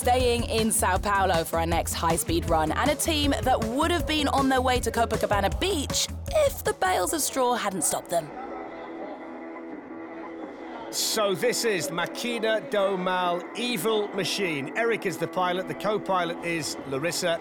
Staying in Sao Paulo for our next high-speed run, and a team that would have been on their way to Copacabana Beach if the bales of straw hadn't stopped them. So this is Máquina do Mal, Evil Machine. Eric is the pilot, the co-pilot is Larissa.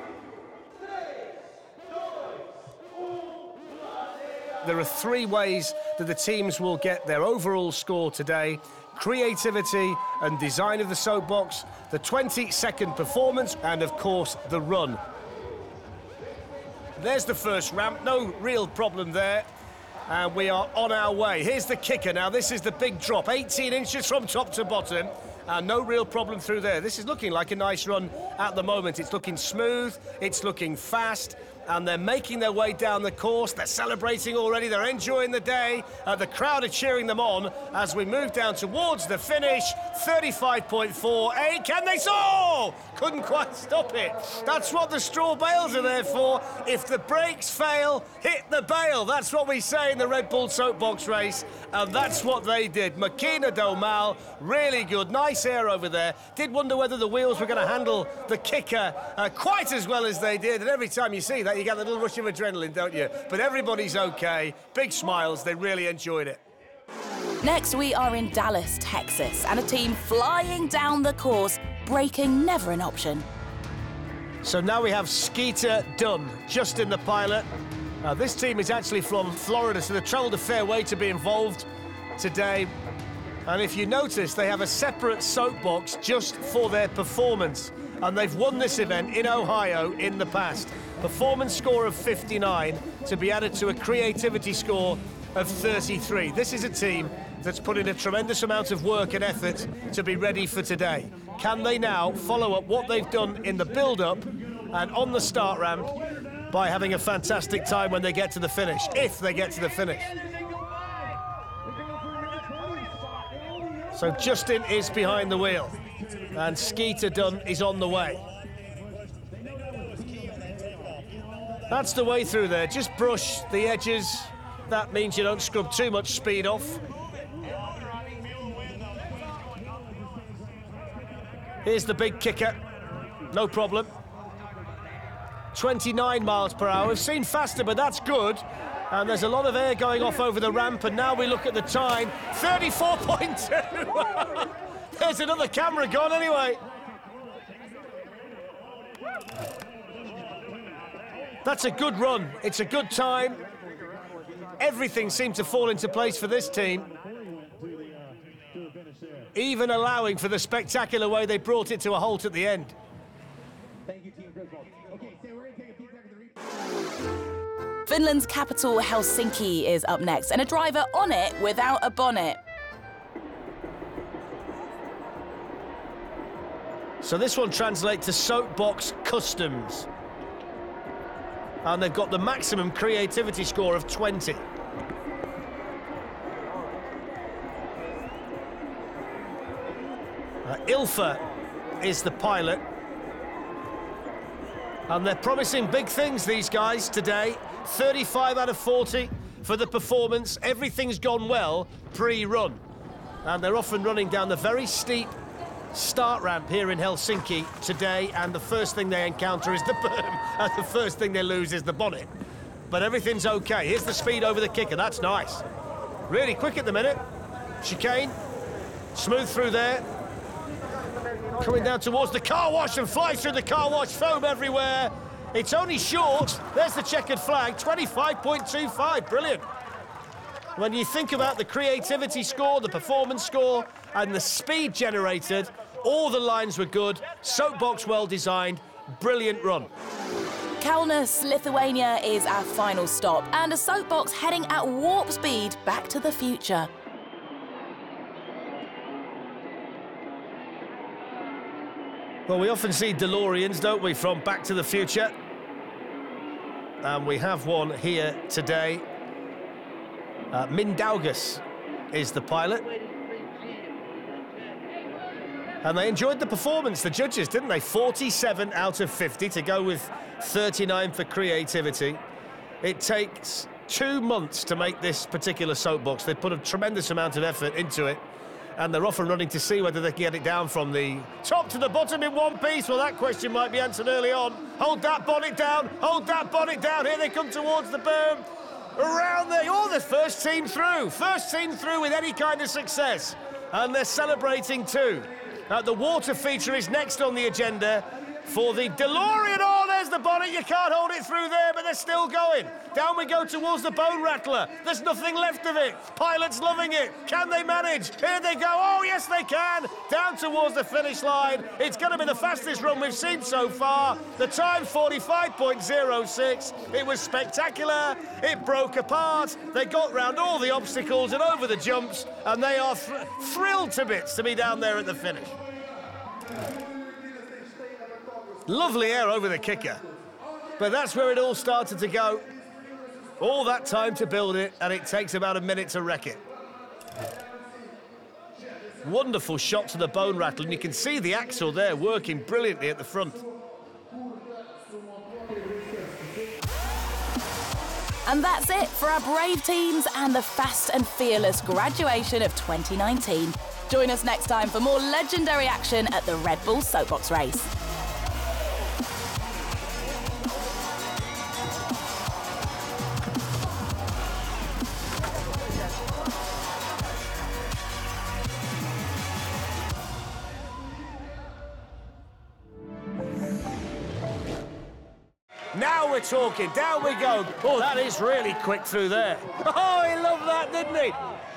There are three ways that the teams will get their overall score today: creativity and design of the soapbox, the 20-second performance, and of course the run. There's the first ramp, no real problem there, and we are on our way. Here's the kicker now. This is the big drop, 18 inches from top to bottom, and no real problem through there. This is looking like a nice run at the moment. It's looking smooth, it's looking fast, and they're making their way down the course. They're celebrating already, they're enjoying the day. The crowd are cheering them on as we move down towards the finish. 35.48, can they? Oh! Couldn't quite stop it. That's what the straw bales are there for. If the brakes fail, hit the bale. That's what we say in the Red Bull soapbox race, and that's what they did. Máquina do Mal, really good. Nice air over there. Did wonder whether the wheels were going to handle the kicker quite as well as they did, and every time you see that, you get a little rush of adrenaline, don't you? But everybody's okay. Big smiles. They really enjoyed it. Next, we are in Dallas, Texas, and a team flying down the course, braking never an option. So now we have Skeeter Dunn, Justin the pilot. This team is actually from Florida, so they've travelled a fair way to be involved today. And if you notice, they have a separate soapbox just for their performance. And they've won this event in Ohio in the past. Performance score of 59 to be added to a creativity score of 33. This is a team that's put in a tremendous amount of work and effort to be ready for today. Can they now follow up what they've done in the build-up and on the start ramp by having a fantastic time when they get to the finish, if they get to the finish? So Justin is behind the wheel, and Skeeter Dunn is on the way. That's the way through there. Just brush the edges. That means you don't scrub too much speed off. Here's the big kicker. No problem. 29 miles per hour. We've seen faster, but that's good. And there's a lot of air going off over the ramp, and now we look at the time. 34.2. There's another camera gone anyway. That's a good run. It's a good time. Everything seemed to fall into place for this team, even allowing for the spectacular way they brought it to a halt at the end. Finland's capital, Helsinki, is up next, and a driver on it without a bonnet. So this one translates to Soapbox Customs. And they've got the maximum creativity score of 20. Ilfa is the pilot. And they're promising big things, these guys, today. 35 out of 40 for the performance. Everything's gone well pre-run. And they're off and running down the very steep start ramp here in Helsinki today, and the first thing they encounter is the berm, and the first thing they lose is the bonnet. But everything's okay. Here's the speed over the kicker. That's nice. Really quick at the minute. Chicane. Smooth through there. Coming down towards the car wash and flies through the car wash. Foam everywhere. It's only short. There's the checkered flag. 25.25. Brilliant. When you think about the creativity score, the performance score, and the speed generated, all the lines were good. Soapbox well designed. Brilliant run. Kaunas, Lithuania is our final stop, and a soapbox heading at warp speed back to the future. Well, we often see DeLoreans, don't we, from Back to the Future? And we have one here today. Mindaugas is the pilot. And they enjoyed the performance, the judges, didn't they? 47 out of 50 to go with 39 for creativity. It takes 2 months to make this particular soapbox. They put a tremendous amount of effort into it. And they're off and running to see whether they can get it down from the top to the bottom in one piece. Well, that question might be answered early on. Hold that bonnet down, hold that bonnet down. Here they come towards the berm. Around there, oh, the first team through. First team through with any kind of success. And they're celebrating too. The water feature is next on the agenda for the DeLorean. Oh, there's the bonnet. You can't hold it through there, but they're still going. Down we go towards the Bone Rattler. There's nothing left of it. Pilot's loving it. Can they manage? Here they go. Oh, yes, they can. Down towards the finish line. It's going to be the fastest run we've seen so far. The time, 45.06. It was spectacular. It broke apart. They got round all the obstacles and over the jumps, and they are thrilled to bits to be down there at the finish. Lovely air over the kicker. But that's where it all started to go. All that time to build it, and it takes about a minute to wreck it. Wonderful shot to the Bone Rattler, and you can see the axle there working brilliantly at the front. And that's it for our brave teams and the fast and fearless graduation of 2019. Join us next time for more legendary action at the Red Bull Soapbox Race. Now we're talking. Down we go. Oh, that is really quick through there. Oh, he loved that, didn't he?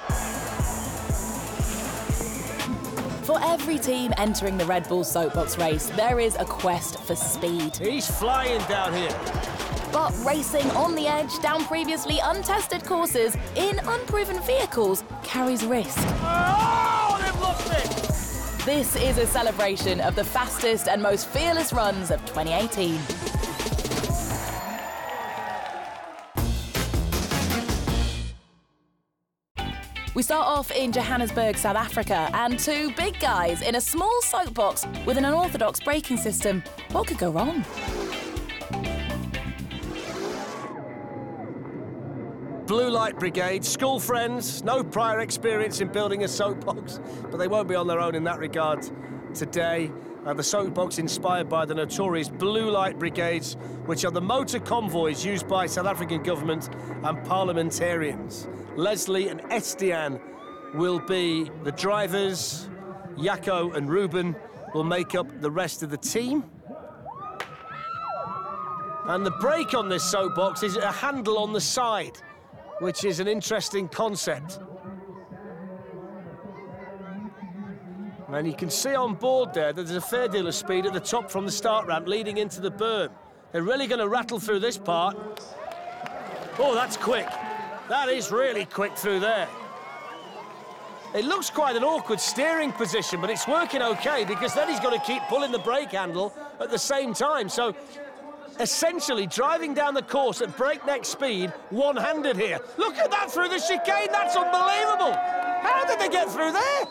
For every team entering the Red Bull Soapbox Race, there is a quest for speed. He's flying down here. But racing on the edge, down previously untested courses, in unproven vehicles, carries risk. Oh, they've lost it! This is a celebration of the fastest and most fearless runs of 2018. We start off in Johannesburg, South Africa, and two big guys in a small soapbox with an unorthodox braking system. What could go wrong? Blue Light Brigade, school friends, no prior experience in building a soapbox, but they won't be on their own in that regard today. The soapbox inspired by the notorious Blue Light Brigades, which are the motor convoys used by South African government and parliamentarians. Leslie and Estienne will be the drivers. Jaco and Ruben will make up the rest of the team. And the brake on this soapbox is a handle on the side, which is an interesting concept. And you can see on board there that there's a fair deal of speed at the top from the start ramp leading into the berm. They're really going to rattle through this part. Oh, that's quick. That is really quick through there. It looks quite an awkward steering position, but it's working okay because then he's got to keep pulling the brake handle at the same time. So, essentially, driving down the course at breakneck speed, one-handed here. Look at that through the chicane. That's unbelievable. How did they get through there?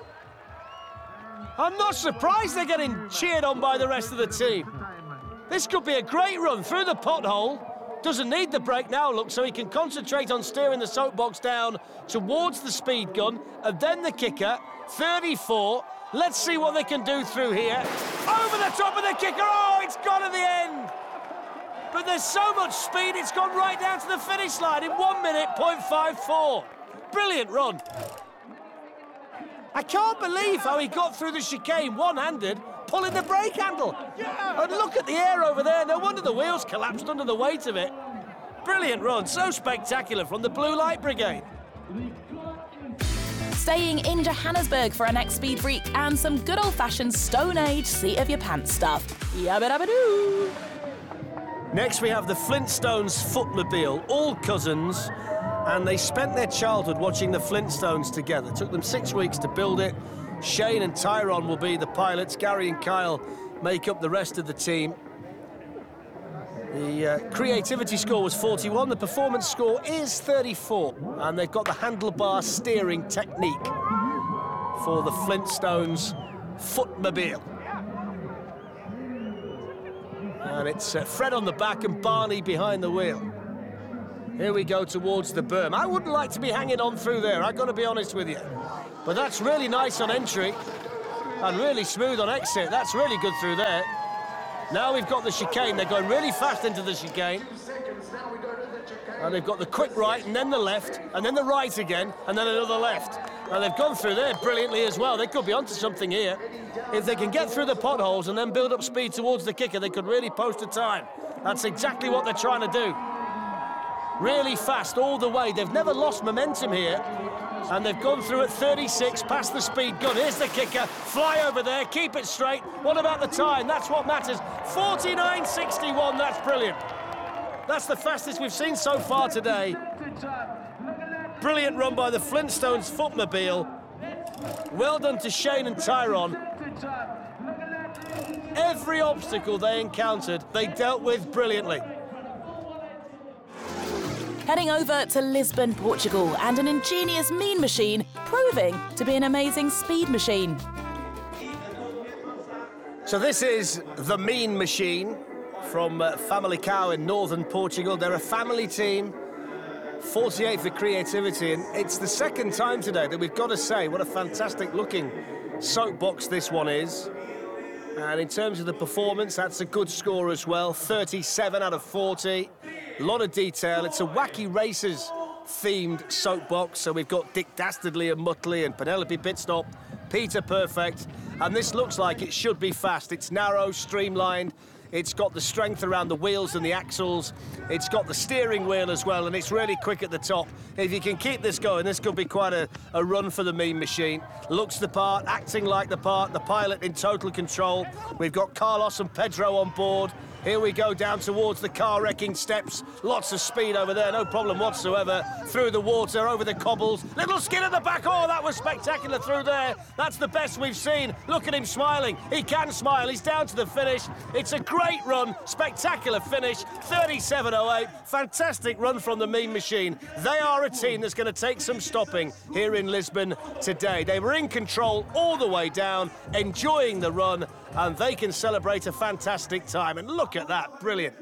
I'm not surprised they're getting cheered on by the rest of the team. This could be a great run through the pothole. Doesn't need the brake now, look, so he can concentrate on steering the soapbox down towards the speed gun, and then the kicker, 34. Let's see what they can do through here. Over the top of the kicker. Oh, it's gone at the end. But there's so much speed, it's gone right down to the finish line in 1 minute, 0.54. Brilliant run. I can't believe how he got through the chicane one-handed, pulling the brake handle. Yeah. And look at the air over there. No wonder the wheels collapsed under the weight of it. Brilliant run, so spectacular from the Blue Light Brigade. Staying in Johannesburg for our next Speed Freak and some good old-fashioned Stone Age seat-of-your-pants stuff. Yabba-dabba-doo! Next we have the Flintstones Footmobile, all cousins, and they spent their childhood watching the Flintstones together. It took them 6 weeks to build it. Shane and Tyrone will be the pilots. Gary and Kyle make up the rest of the team. The creativity score was 41. The performance score is 34. And they've got the handlebar steering technique for the Flintstones Footmobile. And it's Fred on the back and Barney behind the wheel. Here we go towards the berm. I wouldn't like to be hanging on through there, I've got to be honest with you. But that's really nice on entry and really smooth on exit. That's really good through there. Now we've got the chicane. They're going really fast into the chicane. And they've got the quick right and then the left and then the right again and then another left. And they've gone through there brilliantly as well. They could be onto something here. If they can get through the potholes and then build up speed towards the kicker, they could really post a time. That's exactly what they're trying to do. Really fast all the way. They've never lost momentum here. And they've gone through at 36, past the speed gun. Here's the kicker. Fly over there, keep it straight. What about the time? That's what matters. 49.61, that's brilliant. That's the fastest we've seen so far today. Brilliant run by the Flintstones footmobile. Well done to Shane and Tyrone. Every obstacle they encountered, they dealt with brilliantly. Heading over to Lisbon, Portugal, and an ingenious mean machine proving to be an amazing speed machine. So this is the Mean Machine from Famalicão in northern Portugal. They're a family team, 48 for creativity, and it's the second time today that we've got to say what a fantastic looking soapbox this one is. And in terms of the performance, that's a good score as well, 37 out of 40. A lot of detail. It's a Wacky Racers themed soapbox, so we've got Dick Dastardly and Muttley and Penelope Pitstop, Peter Perfect, and this looks like it should be fast. It's narrow, streamlined. It's got the strength around the wheels and the axles. It's got the steering wheel as well, and it's really quick at the top. If you can keep this going, this could be quite a run for the Mean Machine. Looks the part, acting like the part, the pilot in total control. We've got Carlos and Pedro on board. Here we go down towards the car-wrecking steps. Lots of speed over there, no problem whatsoever. Through the water, over the cobbles. Little skid at the back. Oh, that was spectacular through there. That's the best we've seen. Look at him smiling. He can smile. He's down to the finish. It's a great run. Spectacular finish. 37.08. Fantastic run from the Mean Machine. They are a team that's going to take some stopping here in Lisbon today. They were in control all the way down, enjoying the run, and they can celebrate a fantastic time. And look at that, brilliant.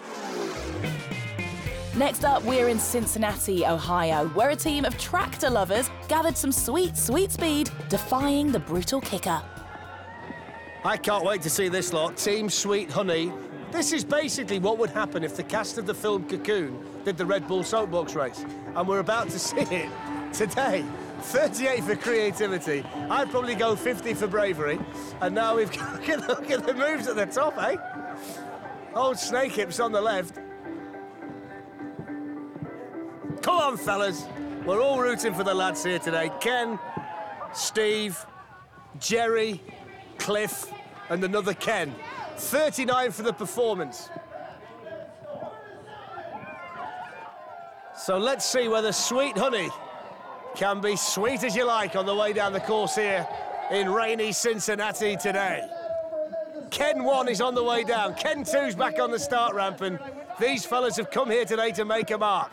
Next up, we're in Cincinnati, Ohio, where a team of tractor lovers gathered some sweet, sweet speed, defying the brutal kicker. I can't wait to see this lot, Team Sweet Honey. This is basically what would happen if the cast of the film Cocoon did the Red Bull soapbox race. And we're about to see it today. 38 for creativity. I'd probably go 50 for bravery. And now we've got, look at the moves at the top, eh? Old Snake Hips on the left. Come on, fellas. We're all rooting for the lads here today. Ken, Steve, Jerry, Cliff, and another Ken. 39 for the performance. So let's see whether Sweet Honey can be sweet as you like on the way down the course here in rainy Cincinnati today. Ken 1 is on the way down. Ken 2's back on the start ramp, and these fellas have come here today to make a mark.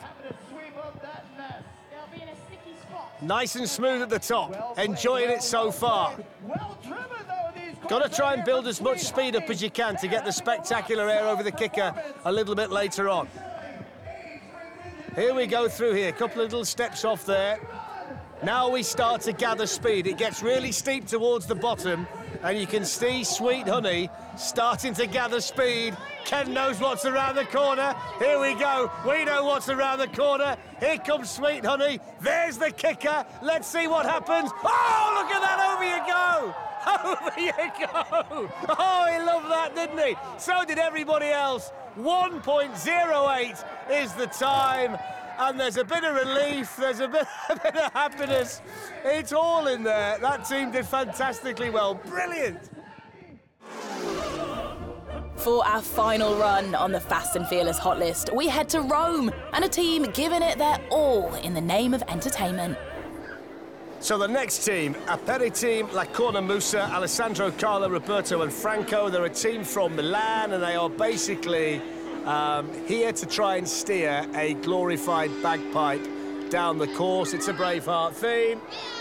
Nice and smooth at the top, enjoying it so far. Got to try and build as much speed up as you can to get the spectacular air over the kicker a little bit later on. Here we go through here, a couple of little steps off there. Now we start to gather speed. It gets really steep towards the bottom, and you can see Sweet Honey starting to gather speed. Ken knows what's around the corner. Here we go. We know what's around the corner. Here comes Sweet Honey. There's the kicker. Let's see what happens. Oh, look at that. Over you go. Over you go. Oh, he loved that, didn't he? So did everybody else. 1.08 is the time. And there's a bit of relief, there's a bit of happiness. It's all in there. That team did fantastically well. Brilliant. For our final run on the Fast and Fearless hot list, we head to Rome and a team giving it their all in the name of entertainment. So the next team, Aperiteam La Cornamusa, Alessandro, Carlo, Roberto and Franco. They're a team from Milan, and they are basically here to try and steer a glorified bagpipe down the course. It's a Braveheart theme.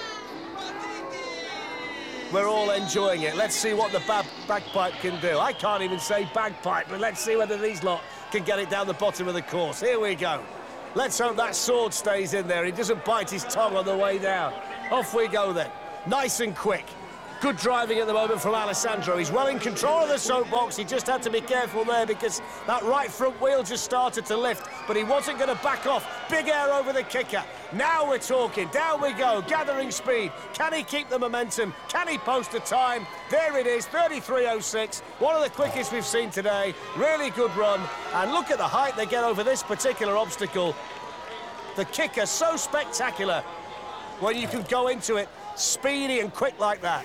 We're all enjoying it. Let's see what the bagpipe can do. I can't even say bagpipe, but let's see whether these lot can get it down the bottom of the course. Here we go. Let's hope that sword stays in there. He doesn't bite his tongue on the way down. Off we go then. nice and quick. Good driving at the moment from Alessandro. He's well in control of the soapbox. He just had to be careful there because that right front wheel just started to lift, but he wasn't going to back off. Big air over the kicker. Now we're talking. Down we go, gathering speed. Can he keep the momentum? Can he post a time? There it is, 33.06. One of the quickest we've seen today. Really good run. And look at the height they get over this particular obstacle. The kicker so spectacular when you can go into it speedy and quick like that.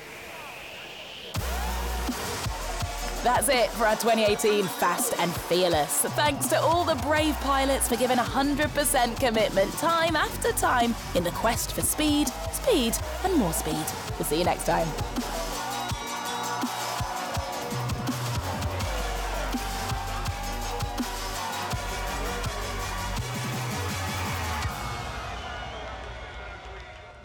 That's it for our 2018 Fast and Fearless. Thanks to all the brave pilots for giving 100% commitment time after time in the quest for speed, and more speed. We'll see you next time.